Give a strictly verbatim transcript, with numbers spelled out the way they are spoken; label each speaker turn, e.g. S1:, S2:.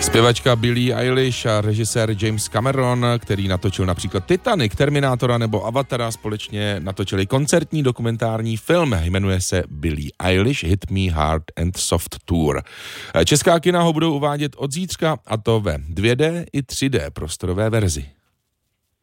S1: Zpěvačka Billie Eilish a režisér James Cameron, který natočil například Titanic, Terminátora nebo Avatara, společně natočili koncertní dokumentární film. Jmenuje se Billie Eilish Hit Me Hard and Soft Tour. Česká kina ho budou uvádět od zítřka, a to ve dvě dé i tři dé prostorové verzi.